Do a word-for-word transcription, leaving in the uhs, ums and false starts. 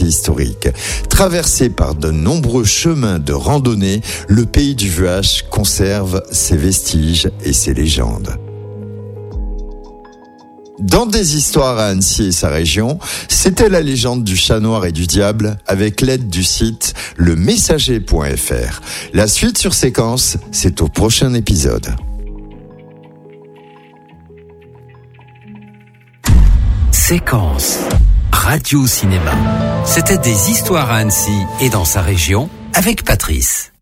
Annecy historique. Traversé par de nombreux chemins de randonnée, le pays du Vuache conserve ses vestiges et ses légendes. Dans des histoires à Annecy et sa région, c'était la légende du chat noir et du diable avec l'aide du site le messager point f r. La suite sur Séquence, c'est au prochain épisode. Séquence Radio Cinéma. C'était des histoires à Annecy et dans sa région avec Patrice.